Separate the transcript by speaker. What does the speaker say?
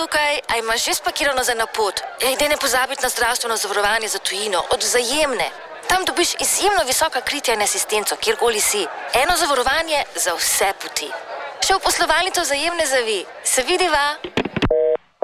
Speaker 1: tukaj, a imaš že spakirano za na pot? Daj ne pozabiti na zdravstveno zavarovanje za tujino, od Vzajemne. Tam dobiš izjemno visoka kritja in asistenco, kjerkoli si. Eno zavarovanje za vse poti. Še v poslovalnico Vzajemne zavi. Se vidiva?